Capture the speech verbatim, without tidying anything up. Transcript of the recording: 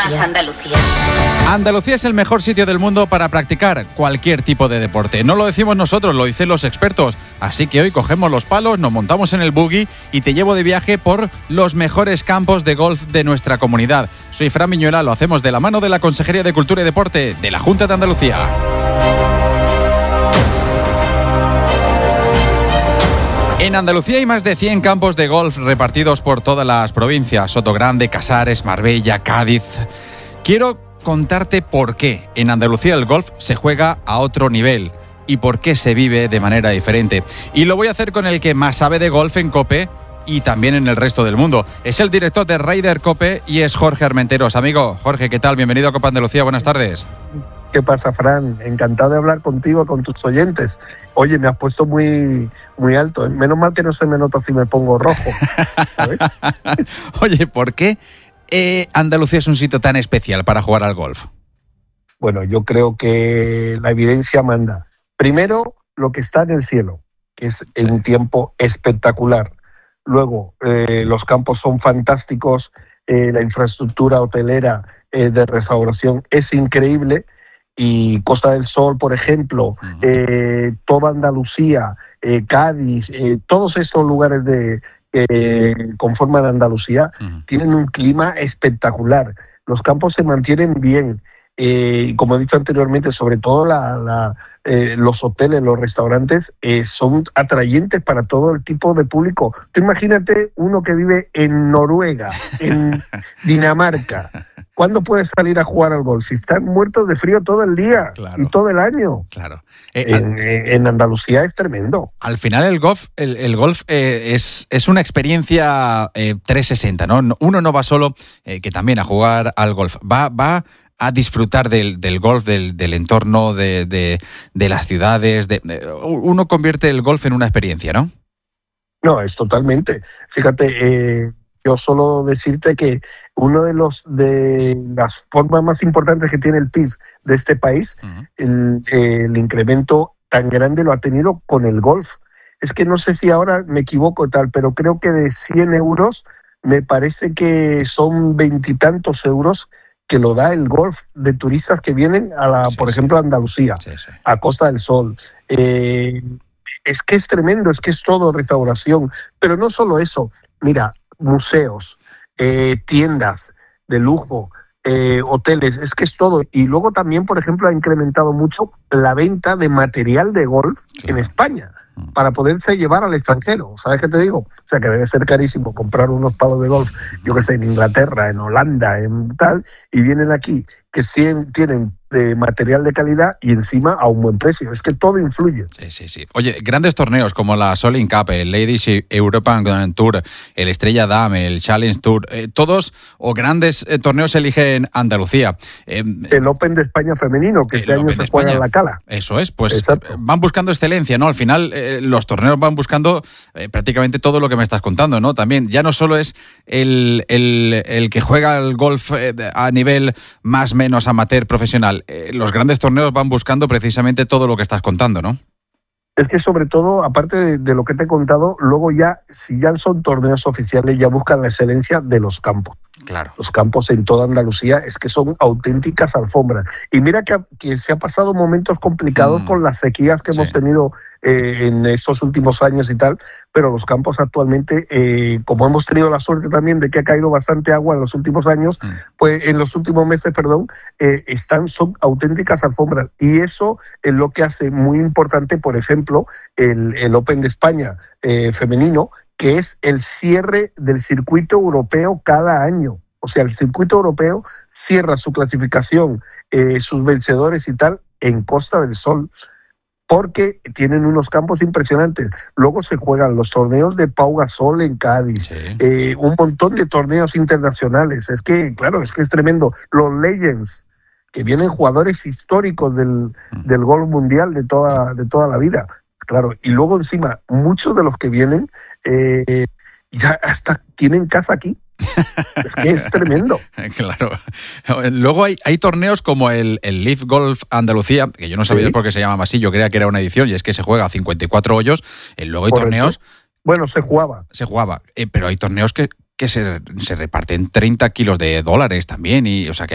Andalucía. Andalucía. Andalucía es el mejor sitio del mundo para practicar cualquier tipo de deporte. No lo decimos nosotros, lo dicen los expertos. Así que hoy cogemos los palos, nos montamos en el buggy y te llevo de viaje por los mejores campos de golf de nuestra comunidad. Soy Fran Miñuela, lo hacemos de la mano de la Consejería de Cultura y Deporte de la Junta de Andalucía. En Andalucía hay más de cien campos de golf repartidos por todas las provincias: Sotogrande, Casares, Marbella, Cádiz. Quiero contarte por qué en Andalucía el golf se juega a otro nivel y por qué se vive de manera diferente. Y lo voy a hacer con el que más sabe de golf en COPE y también en el resto del mundo. Es el director de Ryder COPE y es Jorge Armenteros. Amigo, Jorge, ¿qué tal? Bienvenido a Copa Andalucía, buenas tardes. ¿Qué pasa, Fran? Encantado de hablar contigo, con tus oyentes. Oye, me has puesto muy, muy alto. Menos mal que no se me nota si me pongo rojo, ¿sabes? Oye, ¿por qué eh, Andalucía es un sitio tan especial para jugar al golf? Bueno, yo creo que la evidencia manda. Primero, lo que está en el cielo, que es en un tiempo espectacular. Luego, eh, los campos son fantásticos, eh, la infraestructura hotelera eh, de restauración es increíble. Y Costa del Sol, por ejemplo, uh-huh. eh, toda Andalucía, eh, Cádiz, eh, todos estos lugares de eh, con forma de Andalucía uh-huh. tienen un clima espectacular. Los campos se mantienen bien. Eh, y como he dicho anteriormente, sobre todo la, la, eh, los hoteles, los restaurantes eh, son atrayentes para todo el tipo de público. Tú imagínate uno que vive en Noruega, en Dinamarca. ¿Cuándo puedes salir a jugar al golf? Si están muertos de frío todo el día, claro, y todo el año. Claro. Eh, en, al, en Andalucía es tremendo. Al final el golf, el, el golf eh, es, es una experiencia eh, trescientos sesenta, ¿no? Uno no va solo, eh, que también a jugar al golf. Va, va a disfrutar del, del golf, del, del entorno, de, de, de las ciudades. De, de, uno convierte el golf en una experiencia, ¿no? No, es totalmente. Fíjate, eh, yo solo decirte que uno de los de las formas más importantes que tiene el P I B de este país, uh-huh. el, el incremento tan grande lo ha tenido con el golf. Es que no sé si ahora me equivoco tal, pero creo que de cien euros me parece que son veintitantos euros que lo da el golf de turistas que vienen a la, sí, por ejemplo, a Andalucía, sí, sí. a Costa del Sol. Eh, es que es tremendo, es que es todo restauración. Pero no solo eso, mira, museos, eh, tiendas de lujo, eh, hoteles, es que es todo. Y luego también, por ejemplo, ha incrementado mucho la venta de material de golf, claro, en España, para poderse llevar al extranjero. ¿Sabes qué te digo? O sea, que debe ser carísimo comprar unos palos de golf, yo que sé, en Inglaterra, en Holanda, en tal, y vienen aquí, que tienen de material de calidad y encima a un buen precio. Es que todo influye. Sí, sí, sí. Oye, grandes torneos como la Solheim Cup, el Ladies European Tour, el Estrella Damm, el Challenge Tour, eh, todos o grandes eh, torneos eligen Andalucía. Eh, el Open de España femenino, que este año se juega en La Cala. Eso es, pues exacto, van buscando excelencia, ¿no? Al final eh, los torneos van buscando eh, prácticamente todo lo que me estás contando, ¿no? También ya no solo es el, el, el que juega el golf eh, a nivel más o menos amateur profesional. Eh, los grandes torneos van buscando precisamente todo lo que estás contando, ¿no? Es que sobre todo, aparte de, de lo que te he contado, luego ya, si ya son torneos oficiales, ya buscan la excelencia de los campos. Claro. Los campos en toda Andalucía es que son auténticas alfombras. Y mira que, que se ha pasado momentos complicados mm. con las sequías que sí. hemos tenido eh, en estos últimos años y tal, pero los campos actualmente, eh, como hemos tenido la suerte también de que ha caído bastante agua en los últimos años, mm. pues en los últimos meses, perdón, eh, están, son auténticas alfombras. Y eso es lo que hace muy importante, por ejemplo, el, el Open de España eh, femenino, que es el cierre del circuito europeo cada año. O sea, el circuito europeo cierra su clasificación, eh, sus vencedores y tal, en Costa del Sol, porque tienen unos campos impresionantes. Luego se juegan los torneos de Pau Gasol en Cádiz, sí. eh, un montón de torneos internacionales. Es que, claro, es que es tremendo. Los Legends, que vienen jugadores históricos del, mm. del golf mundial de toda, de toda la vida. Claro, y luego encima, muchos de los que vienen eh, ya hasta tienen casa aquí. Es que es tremendo. Claro. Luego hay, hay torneos como el, el Leaf Golf Andalucía, que yo no sabía ¿Sí? por qué se llama así, yo creía que era una edición, y es que se juega a cincuenta y cuatro hoyos. Eh, luego hay Correcto. torneos... Bueno, se jugaba. Se jugaba, eh, pero hay torneos que, que se, se reparten treinta kilos de dólares también, y o sea que